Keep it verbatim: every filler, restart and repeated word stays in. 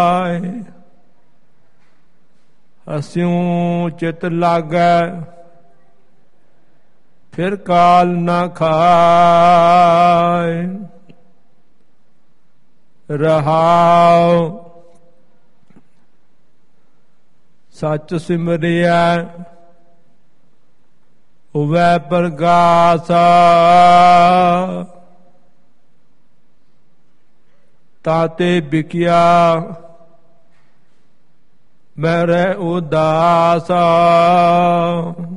ਹਸਿਉ ਚਿਤ ਲਾਗੈ ਫਿਰ ਕਾਲ ਨਾ ਖਾਇ। ਰਹਾਉ ਸੱਚ ਸਿਮਰਿਆ ਹੋਵੈ ਪ੍ਰਗਾਸਾ। ਤਾਤੇ ਬਿਕਿਆ ਮੈਂ ਰਹਿ ਉਦਾਸਾ।